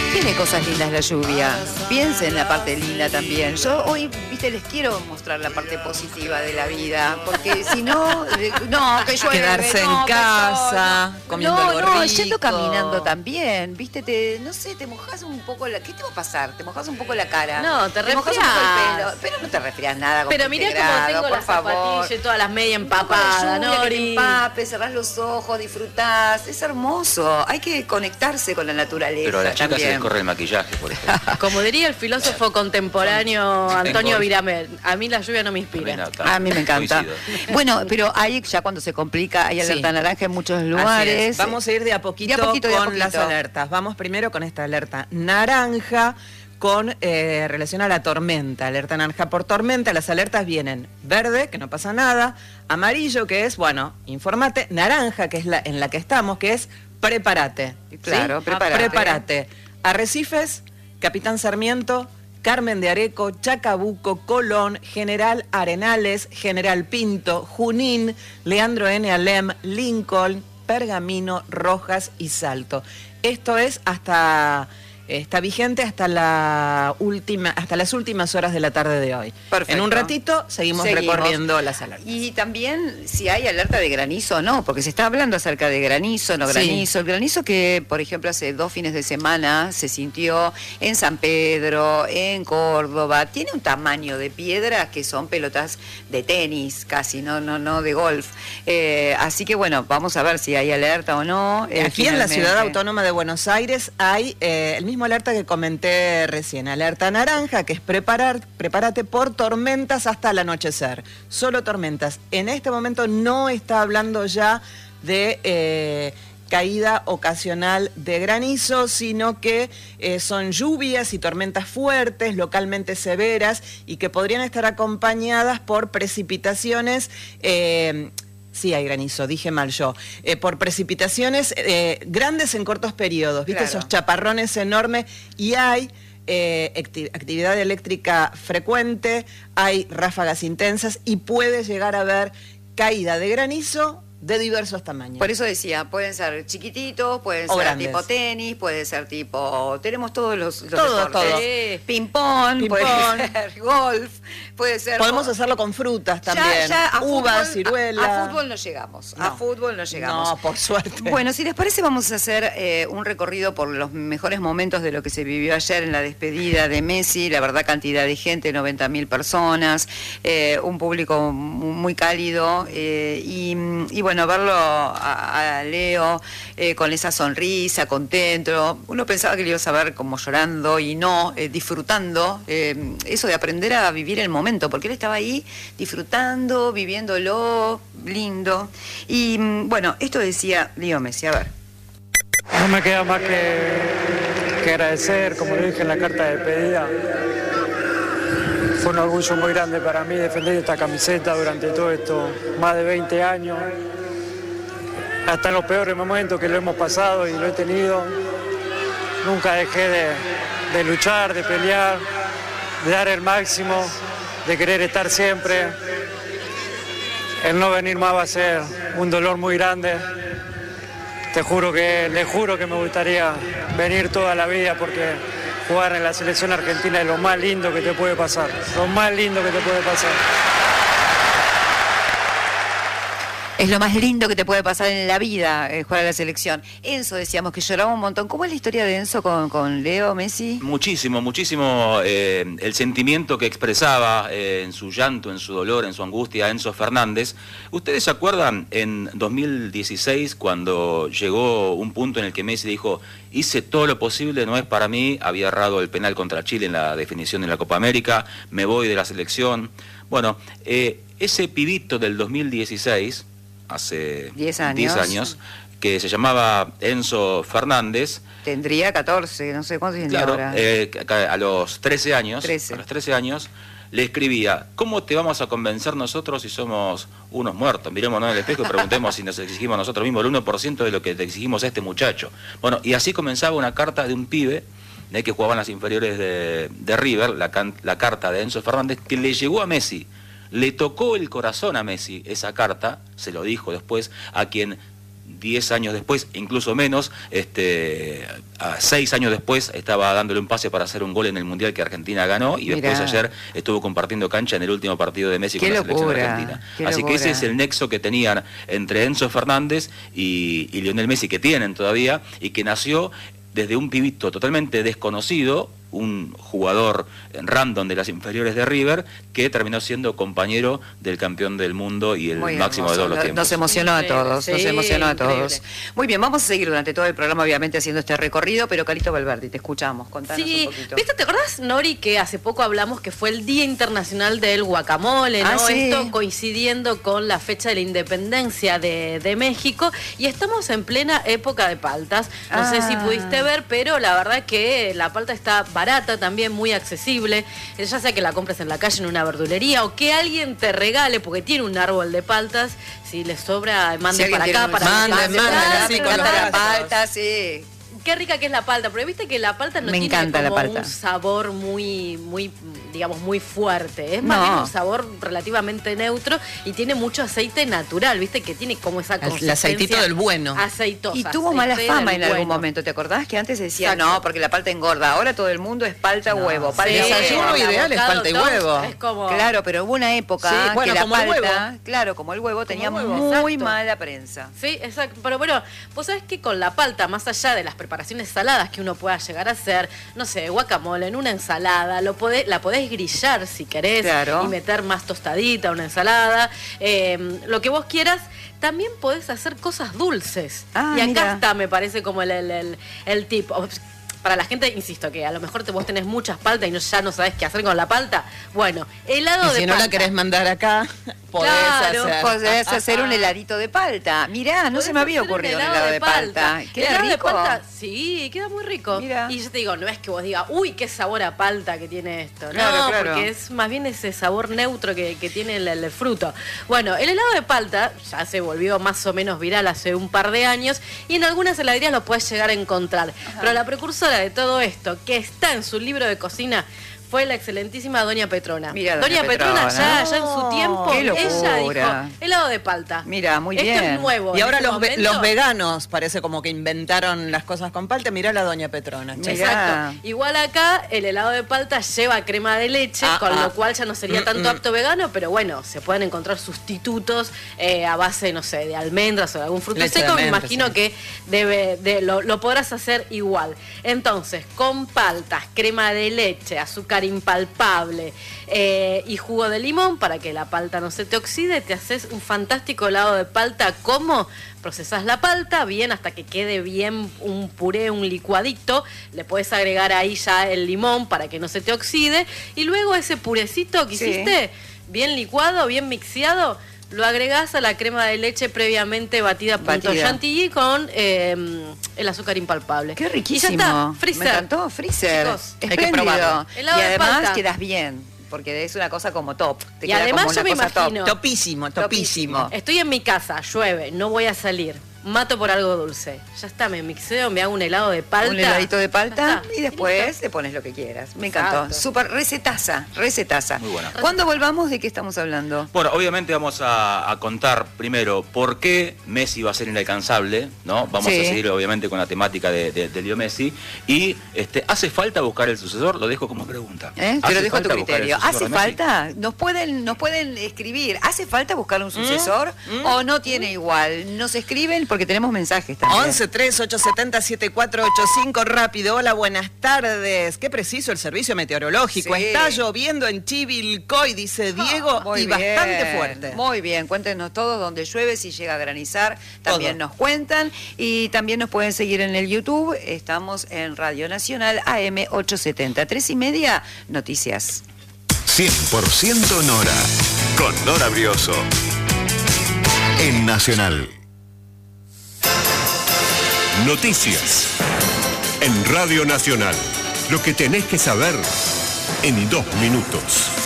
Tiene cosas lindas la lluvia. Piensen en la parte linda también. Yo hoy, viste, les quiero mostrar la parte positiva de la vida, porque si no, no, que llueve, quedarse no, en casa, comiendo algo rico. No, yendo caminando también, viste, no sé, te mojás un poco ¿qué te va a pasar? Te mojás un poco la cara. No, te mojás un poco el pelo, resfriás. pero no te resfriás nada con Pero mirá cómo tengo las zapatillas y todas las medias empapadas, ¿no? Que te empapes, cerrás los ojos, disfrutás, es hermoso. Hay que conectarse con la naturaleza. Pero a las chicas se les también. corre el maquillaje, por ejemplo. Como diría el filósofo contemporáneo Antonio Viramel, a mí la lluvia no me inspira. A mí me encanta. Coincido. Bueno, pero hay ya cuando se complica, hay alerta naranja en muchos Así lugares. es. Vamos a ir de a poquito con las alertas. Vamos primero con esta alerta naranja con relación a la tormenta. Alerta naranja por tormenta. Las alertas vienen verde, que no pasa nada, amarillo, que es, bueno, infórmate, naranja, que es en la que estamos, que es prepárate. Claro, ¿sí? prepárate. Prepárate. Arrecifes, Capitán Sarmiento, Carmen de Areco, Chacabuco, Colón, General Arenales, General Pinto, Junín, Leandro N. Alem, Lincoln, Pergamino, Rojas y Salto. Esto es está vigente hasta las últimas horas de la tarde de hoy. Perfecto. En un ratito seguimos recorriendo las alertas. Y también si hay alerta de granizo o no, porque se está hablando acerca de granizo, no granizo. Sí. El granizo que, por ejemplo, hace 2 fines de semana se sintió en San Pedro, en Córdoba, tiene un tamaño de piedras que son pelotas de tenis casi, no de golf. Así que bueno, vamos a ver si hay alerta o no. Aquí en la Ciudad Autónoma de Buenos Aires hay el mismo alerta que comenté recién, alerta naranja, que es prepárate por tormentas hasta el anochecer. Solo tormentas. En este momento no está hablando ya de caída ocasional de granizo, sino que son lluvias y tormentas fuertes, localmente severas, y que podrían estar acompañadas por precipitaciones. Sí, hay granizo, dije mal yo. Por precipitaciones grandes en cortos periodos, ¿viste? Claro. Esos chaparrones enormes, y hay actividad eléctrica frecuente, hay ráfagas intensas y puede llegar a haber caída de granizo de diversos tamaños. Por eso decía, pueden ser chiquititos, pueden ser grandes. tipo tenis, puede ser tipo... Tenemos todos los Todo, deportes. todo. Ping-pong, puede ser golf, puede ser... Podemos hacerlo con frutas también. a uvas, fútbol, ciruela. A fútbol no llegamos. No. A fútbol no llegamos. No, por suerte. Bueno, si les parece vamos a hacer un recorrido por los mejores momentos de lo que se vivió ayer en la despedida de Messi. La verdad, cantidad de gente, 90.000 personas, un público muy cálido y bueno, verlo a Leo con esa sonrisa, contento. Uno pensaba que le ibas a ver como llorando y no, disfrutando. Eso de aprender a vivir el momento, porque él estaba ahí disfrutando, viviéndolo, lindo. Y bueno, esto decía Leo Messi, a ver. No me queda más que agradecer, como le dije en la carta de despedida. Fue un orgullo muy grande para mí defender esta camiseta durante todo esto, más de 20 años. Hasta en los peores momentos que lo hemos pasado y lo he tenido, nunca dejé de luchar, de pelear, de dar el máximo, de querer estar siempre. El no venir más va a ser un dolor muy grande. Le juro que me gustaría venir toda la vida porque jugar en la selección argentina es lo más lindo que te puede pasar. Lo más lindo que te puede pasar. Es lo más lindo que te puede pasar en la vida, jugar a la selección. Enzo, decíamos que lloraba un montón. ¿Cómo es la historia de Enzo con Leo Messi? Muchísimo el sentimiento que expresaba en su llanto, en su dolor, en su angustia, Enzo Fernández. ¿Ustedes se acuerdan en 2016 cuando llegó un punto en el que Messi dijo, hice todo lo posible, no es para mí, había errado el penal contra Chile en la definición de la Copa América, me voy de la selección? Bueno, ese pibito del 2016... hace 10 años, que se llamaba Enzo Fernández. Tendría 14, no sé cuántos tiene claro, ahora. A los 13 años, le escribía, ¿cómo te vamos a convencer nosotros si somos unos muertos? Mirémonos en el espejo y preguntemos si nos exigimos nosotros mismos el 1% de lo que te exigimos a este muchacho. Bueno, y así comenzaba una carta de un pibe que jugaba en las inferiores de River, la carta de Enzo Fernández, que le llegó a Messi. Le tocó el corazón a Messi esa carta, se lo dijo después, a quien 10 años después, incluso menos, a 6 años después estaba dándole un pase para hacer un gol en el Mundial que Argentina ganó, y después ayer estuvo compartiendo cancha en el último partido de Messi con la selección argentina. Así que ese es el nexo que tenían entre Enzo Fernández y Lionel Messi, que tienen todavía, y que nació desde un pibito totalmente desconocido, un jugador random de las inferiores de River, que terminó siendo compañero del campeón del mundo y el máximo de todos los tiempos. Nos emocionó a todos, sí, nos emocionó a todos. increíble. Muy bien, vamos a seguir durante todo el programa, obviamente, haciendo este recorrido, pero Calixto Valverde, te escuchamos, contanos un poquito. ¿Viste? ¿Te acordás, Nori, que hace poco hablamos que fue el Día Internacional del Guacamole, ¿no? Sí. Esto coincidiendo con la fecha de la independencia de México, y estamos en plena época de paltas. No sé si pudiste ver, pero la verdad que la palta está barata también, muy accesible, ya sea que la compres en la calle, en una verdulería, o que alguien te regale, porque tiene un árbol de paltas, si les sobra, manden Si para alguien acá, tiene para manden, así con los la brazos. palta, sí. Qué rica que es la palta, pero viste que la palta no Me tiene encanta la como palta. un sabor muy, digamos, muy fuerte. Es más bien un sabor relativamente neutro y tiene mucho aceite natural, viste que tiene como esa consistencia. El aceitito del bueno. Aceitosa. Y tuvo mala aceite fama del en algún bueno. momento, ¿te acordás? Que antes se decía, Exacto. no, porque la palta engorda. Ahora todo el mundo es palta huevo, palta Sí, desayuno huevo. ideal es avocado palta y toast, huevo. Es como... Claro, pero hubo una época Sí, bueno, que la como el palta, huevo. claro, como el huevo, tenía huevo. muy Exacto. mala prensa. Sí, exacto. Pero bueno, vos sabés que con la palta, más allá de las preparaciones saladas que uno pueda llegar a hacer, no sé, guacamole en una ensalada, la podés grillar si querés, Claro. y meter más tostadita, una ensalada, lo que vos quieras. También podés hacer cosas dulces. Y acá mira. está, me parece, como el tip. Para la gente, insisto, que a lo mejor vos tenés muchas paltas y ya no sabés qué hacer con la palta. Bueno, helado Y de si no palta. la querés mandar acá, podés Claro. hacer. Podés hacer un heladito de palta. Mirá, no Podés se me había hacer un ocurrido un helado de palta. Queda Helado de rico. palta, sí, queda muy rico. Mira. Y yo te digo, no es que vos digas, uy, qué sabor a palta que tiene esto. Claro, No, claro. porque es más bien ese sabor neutro que tiene el fruto. Bueno, el helado de palta ya se volvió más o menos viral hace un par de años y en algunas heladerías lo puedes llegar a encontrar. Pero la precursora de todo esto, que está en su libro de cocina, fue la excelentísima Doña Petrona. Mira, Doña Petrona ya en su tiempo, Qué ella locura. dijo, helado de palta. Mira, muy Esto bien. es nuevo. Y en ahora este los momento. veganos parece como que inventaron las cosas con palta. Mirá la Doña Petrona. che. Mirá. Exacto. Igual acá el helado de palta lleva crema de leche, con lo cual ya no sería tanto apto vegano, pero bueno, se pueden encontrar sustitutos a base, no sé, de almendras o de algún fruto Leche de seco. Me almendras, imagino sí. que lo podrás hacer igual. Entonces, con paltas, crema de leche, azúcar impalpable y jugo de limón para que la palta no se te oxide, te haces un fantástico helado de palta. ¿Cómo? Procesás la palta bien hasta que quede bien un puré, un licuadito. Le puedes agregar ahí ya el limón para que no se te oxide. Y luego ese purecito que Sí. hiciste, bien licuado, bien mixeado, lo agregás a la crema de leche previamente batida a punto Batida. chantilly con el azúcar impalpable. Qué Y ya riquísimo. está, freezer. Me encantó, freezer. Chicos, hay que Espléndido. probarlo. Y Helado de además palta. quedas bien, porque es una cosa como top. Te Y queda además como yo una me cosa top. imagino- Topísimo, topísimo. Estoy en mi casa, llueve, no voy a salir. Mato por algo dulce. Ya está, me mixeo, me hago un helado de palta. Un heladito de palta Ya está, y después listo. le pones lo que quieras. Me encantó. Exacto. Súper recetaza. Muy buena. Cuando volvamos, ¿de qué estamos hablando? Bueno, obviamente vamos a contar primero por qué Messi va a ser inalcanzable, ¿no? Vamos Sí. a seguir obviamente con la temática de Leo Messi. Y ¿hace falta buscar el sucesor? Lo dejo como pregunta. Te ¿Hace lo dejo a tu falta buscar el criterio. sucesor ¿Hace de Messi? falta? Nos pueden escribir. ¿Hace falta buscar un sucesor o no tiene igual? Nos escriben porque tenemos mensajes también. 11-3-870-7485, rápido. Hola, buenas tardes. Qué preciso el servicio meteorológico. Sí. Está lloviendo en Chivilcoy, dice Diego, Muy y bien, bastante fuerte. Muy bien, cuéntenos todos donde llueve, si llega a granizar, también Todo. nos cuentan. Y también nos pueden seguir en el YouTube. Estamos en Radio Nacional AM 870. 3:30, noticias. 100% Nora, con Nora Brioso, en Nacional. Noticias, en Radio Nacional. Lo que tenés que saber en 2 minutos.